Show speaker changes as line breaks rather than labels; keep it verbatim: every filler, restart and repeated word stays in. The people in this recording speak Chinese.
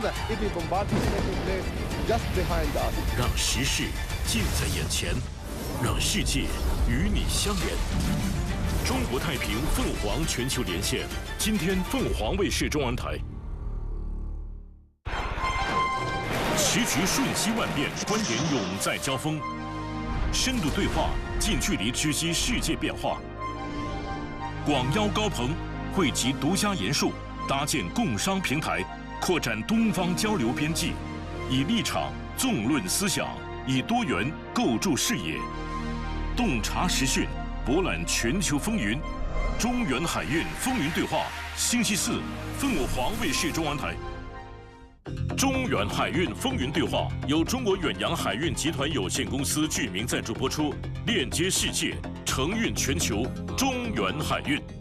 that if we bombardment taking place just behind us.
让时事近在眼前，让世界与你相连。中国太平凤凰全球连线，今天凤凰卫视中文台。时局瞬息万变，观点永在交锋，深度对话，近距离直击世界变化。广邀高朋，汇集独家研述，搭建共商平台，扩展东方交流边际，以立场纵论思想，以多元构筑视野，洞察时讯，博览全球风云。中原海运风云对话，星期四，凤凰卫视中文台。中远海运风云对话由中国远洋海运集团有限公司具名赞助播出，链接世界，承运全球，中远海运。